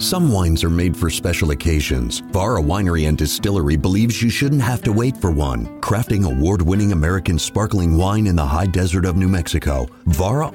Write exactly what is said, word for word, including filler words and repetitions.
Some wines are made for special occasions. Vara Winery and Distillery believes you shouldn't have to wait for one. Crafting award-winning American sparkling wine in the high desert of New Mexico, Vara